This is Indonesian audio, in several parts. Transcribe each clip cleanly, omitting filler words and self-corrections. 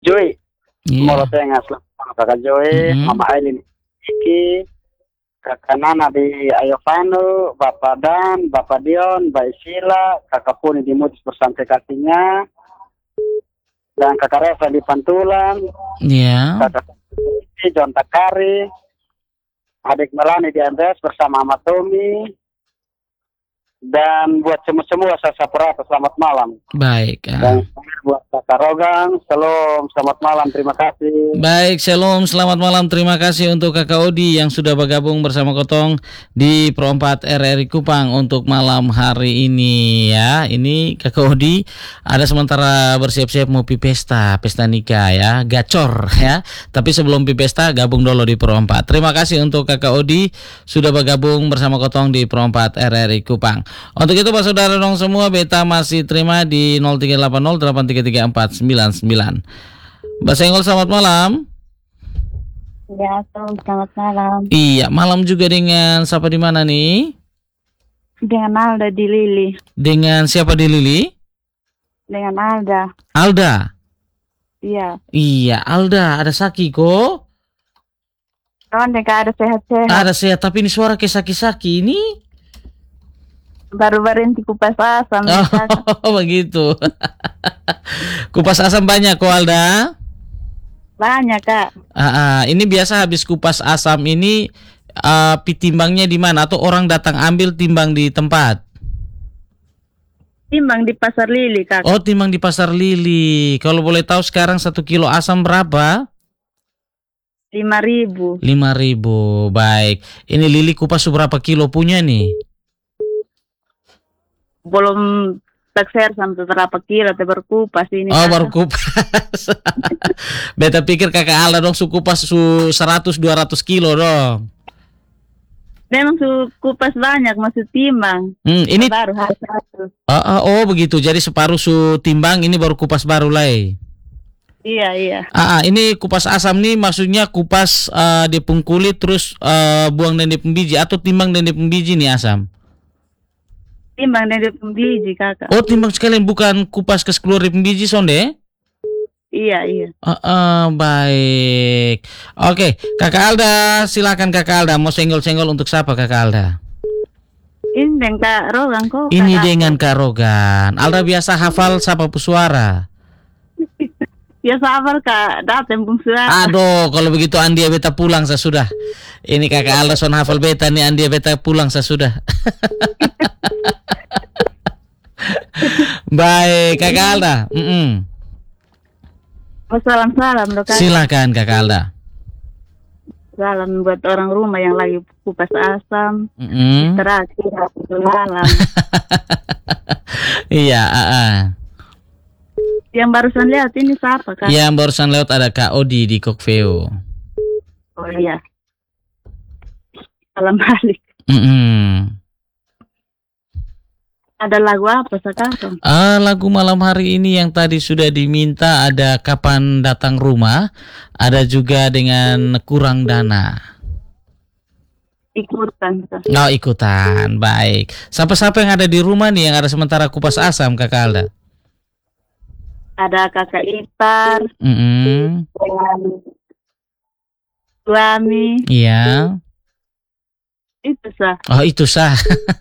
Joy. Iya. Molo tengah kakak Joy, Mama Aileen Iki, kakak Nana di Ayovano, Bapak Dan, Bapak Dion, Mbak Sila, kakak Puni di Mutis bersantai kasihnya, dan kakak Reva di Pantulan, kakak John Takari, adik Melani di Andes bersama Ahmad Tommy, dan buat semua Sasaprata selamat malam. Baik. Dan buat kakak Rogang, shalom, selamat malam, terima kasih. Baik, shalom, selamat malam. Terima kasih untuk kakak Odi yang sudah bergabung bersama Kotong di Pro 4 RRI Kupang untuk malam hari ini ya. Ini kakak Odi ada sementara bersiap-siap mau pesta nikah ya, gacor ya. Tapi sebelum pesta gabung dulu di Pro 4. Terima kasih untuk kakak Odi sudah bergabung bersama Kotong di Pro 4 RRI Kupang. Untuk itu Pak Saudara dong semua, beta masih terima di 0380833499. Mbak Senggol, selamat malam. Ya, selamat malam. Iya, malam juga dengan siapa di mana nih? Dengan Alda di Lili. Dengan siapa di Lili? Dengan Alda. Alda? Iya. Iya, Alda, ada Saki kok? Kawan ada sehat-sehat. Ada sehat, tapi ini suara kayak Saki-Saki ini. Baru-baru inti kupas asam. Oh, begitu. Kupas asam banyak kok, Alda? Banyak, Kak. Ini biasa habis kupas asam ini timbangnya di mana? Atau orang datang ambil timbang di tempat? Timbang di Pasar Lili, Kak. Oh, timbang di Pasar Lili. Kalau boleh tahu sekarang 1 kilo asam berapa? 5.000. 5.000. Baik. Ini Lili kupas berapa kilo punya nih? Belum takser sampai berapa kilo baru kupas ini. Oh, baru kupas. Beta pikir kakak Alda dong kupas 100-200 kilo dong. Memang kupas banyak masih timbang. Ini baru hari satu. Oh begitu. Jadi separuh timbang ini baru kupas baru lah. Iya. Ini kupas asam nih maksudnya kupas di kulit terus buang dan di biji atau timbang dan di biji nih asam. Timbang dari pembiji, Kakak. Oh, timbang sekalian, bukan kupas ke keluar dari pembiji, sonde? Iya. Baik. Oke, Kakak Alda, silakan Kakak Alda. Mau senggol-senggol untuk siapa Kakak Alda? Ini dengan Kak Rogan kok. Ini dengan Kak Rogan. Alda biasa hafal siapa pesuara? Ya sabar Kak, datang pun suara. Aduh, kalau begitu Andia beta pulang sesudah. Ini Kakak Alda son hafal beta nih, Andia beta pulang sesudah. Baik, Kakak Alda. Salam dong, Kak. Silakan Kakak Alda. Salam buat orang rumah yang lagi kupas asam. Terakhir malam. Iya, Yang barusan lihat ini siapa, Kak? Yang barusan lewat ada Kak Odi di Kokveo. Oh iya. Salam balik. Ada lagu apa sekarang? Lagu malam hari ini yang tadi sudah diminta ada Kapan Datang Rumah, ada juga dengan Kurang Dana. Ikutan. Oh, ikutan. Baik. Siapa-siapa yang ada di rumah nih yang ada sementara kupas asam, Kakak Alda? Ada Kakak Ipar. Dengan suami. Iya. Itu sah. Oh, itu sah.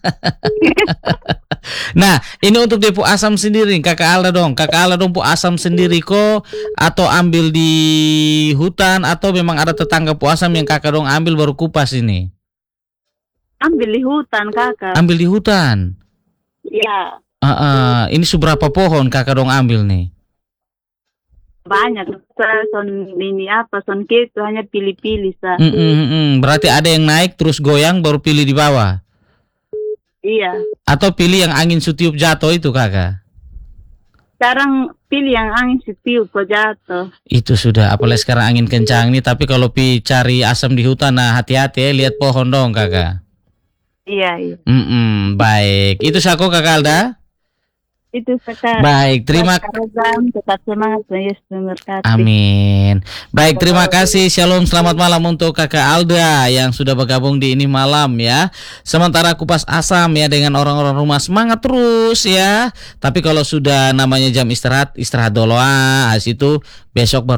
Nah, ini untuk depo asam sendiri, Kakak Alda dong. Kakak Alda dong pu asam sendiri kok, atau ambil di hutan, atau memang ada tetangga pu asam yang Kakak dong ambil baru kupas ini? Ambil di hutan, Kakak. Ambil di hutan? Iya. Ini seberapa pohon Kakak dong ambil nih? Banyak. Son gitu hanya pilih-pilih sah. Berarti ada yang naik terus goyang baru pilih di bawah? Iya. Atau pilih yang angin setiup jatuh itu, Kakak? Sekarang pilih yang angin setiup kok jatuh. Itu sudah, apalagi sekarang angin kencang nih. Tapi kalau cari asam di hutan, nah hati-hati ya, lihat pohon dong, Kakak. Iya. Baik. Itu sako Kakak Alda? Itu sekarang. Baik, terima kasih. Tetap semangat, Yesus memberkati. Amin. Baik, terima kasih. Shalom, selamat malam untuk Kakak Alda yang sudah bergabung di ini malam ya. Sementara kupas asam ya dengan orang-orang rumah semangat terus ya. Tapi kalau sudah namanya jam istirahat dulu. Itu besok baru